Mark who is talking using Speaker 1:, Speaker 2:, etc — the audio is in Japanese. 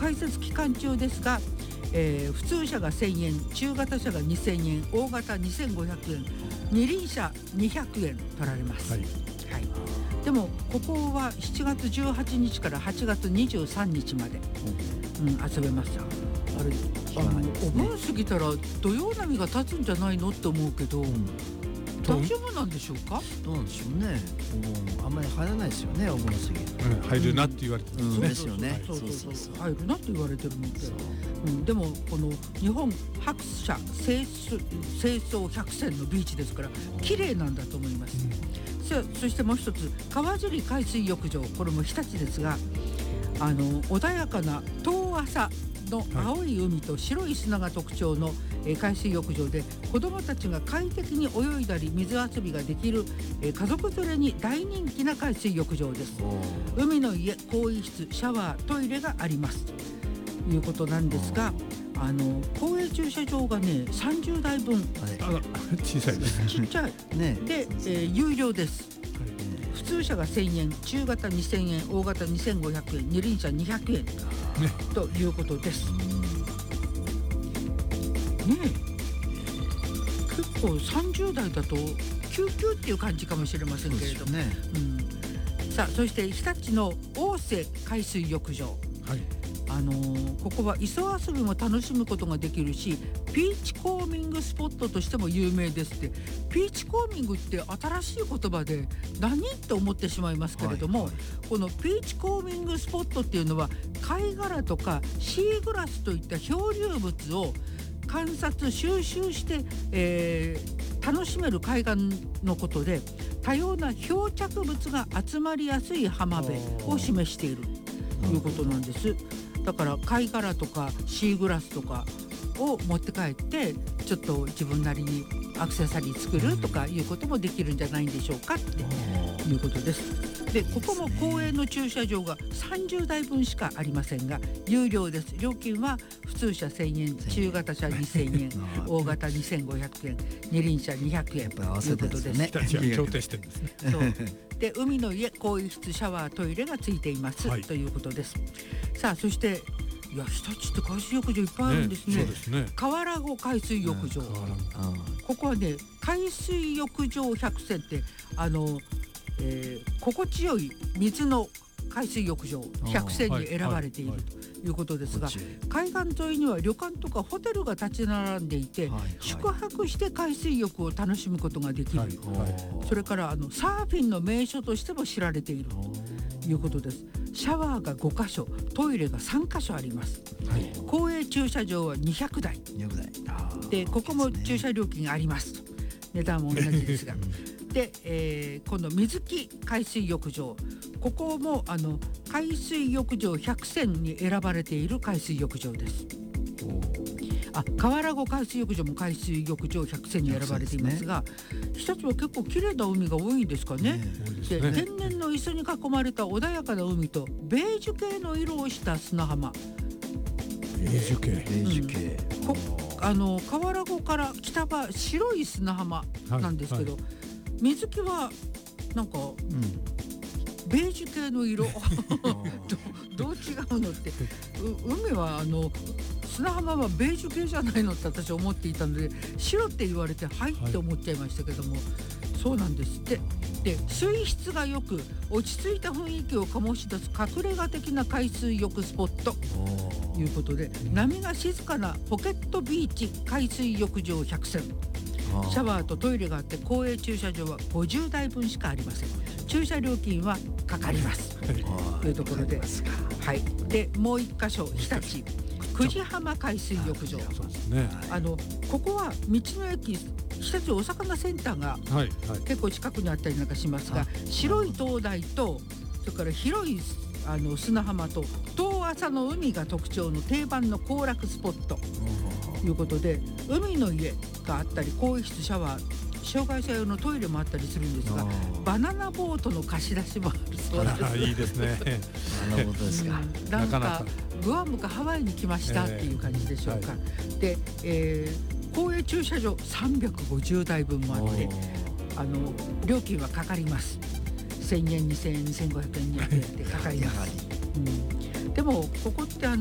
Speaker 1: 開設期間中ですが、普通車が1000円、中型車が2000円、大型2500円、二輪車200円取られます。はい、はい、でもここは7月18日から8月23日まで、遊べますよ。あれ、お盆過ぎたら土曜波が立つんじゃないのって思うけど、大丈夫なんでしょうか。
Speaker 2: どうなんでしょうね。お盆あんまり入らないですよね、お盆過ぎ。
Speaker 3: 入るなって言われてるんです
Speaker 2: ね。
Speaker 1: そう入るなって言われてるので、でもこの日本白砂清掃百選のビーチですから綺麗なんだと思います。そしてもう一つ、川尻海水浴場、これも日立ですが、穏やかな遠浅の青い海と白い砂が特徴の海水浴場で、子どもたちが快適に泳いだり水遊びができる家族連れに大人気な海水浴場です。海の家、更衣室、シャワー、トイレがありますということなんですが、公営駐車場がね30台分、
Speaker 3: 小さいです
Speaker 1: ちっちゃい、で、有料です。普通車が1000円、中型2000円、大型2500円、二輪車200円ということです。結構30台だと救急っていう感じかもしれませんけれども、さあ、そして日立の大瀬海水浴場、ここは磯遊びも楽しむことができるし、ピーチコーミングスポットとしても有名ですって。ピーチコーミングって新しい言葉で何って思ってしまいますけれども、このピーチコーミングスポットっていうのは貝殻とかシーグラスといった漂流物を観察収集して、楽しめる海岸のことで、多様な漂着物が集まりやすい浜辺を示しているということなんです。だから貝殻とかシーグラスとかを持って帰ってちょっと自分なりにアクセサリー作るとかいうこともできるんじゃないんでしょうかっていうことです。で、ここも公営の駐車場が30台分しかありませんが有料です。料金は普通車1000円、中型車2000円、大型2500円、二輪車200円ということですね。
Speaker 3: 調停してるんですね。
Speaker 1: で、海の家、更衣室、シャワー、トイレがついています、ということです。さあ、そして日立って海水浴場いっぱいあるんですね。河原湖海水浴場、ここはね海水浴場百選って心地よい水の海水浴場100選に選ばれているということですが、海岸沿いには旅館とかホテルが立ち並んでいて、宿泊して海水浴を楽しむことができる、それからサーフィンの名所としても知られているということです。シャワーが5カ所、トイレが3カ所あります。公営駐車場は200台で、ここも駐車料金があります。値段も同じですがで、この水木海水浴場、ここも海水浴場100選に選ばれている海水浴場です。河原湖海水浴場も海水浴場100選に選ばれていますが、日立は結構綺麗な海が多いんですかね。で、天然の磯に囲まれた穏やかな海とベージュ系の色をした砂浜。
Speaker 3: ベージュ系、
Speaker 1: 河原湖から北は白い砂浜なんですけど、水木はなんか、ベージュ系の色どう違うのって、海は砂浜はベージュ系じゃないのって私は思っていたので、白って言われてはいって思っちゃいましたけども、そうなんですって。で、水質が良く落ち着いた雰囲気を醸し出す隠れ家的な海水浴スポットということで、波が静かなポケットビーチ海水浴場100選、シャワーとトイレがあって、公営駐車場は50台分しかありません。駐車料金はかかりますというところで、でもう一箇所、日立久慈浜海水浴場、ここは道の駅日立お魚センターが結構近くにあったりなんかしますが、白い灯台とそれから広い砂浜と遠浅の海が特徴の定番の行楽スポットということで、海の家があったり、更衣室、シャワー、障害者用のトイレもあったりするんですが、バナナボートの貸し出しもあるそうです。
Speaker 3: いいですね。
Speaker 2: バナナボートですか。
Speaker 1: なんかグアムかハワイに来ましたっていう感じでしょうか。で、公営駐車場350台分もあって料金はかかります。1000円、2000円、2500円、200円ってかかります。でもここって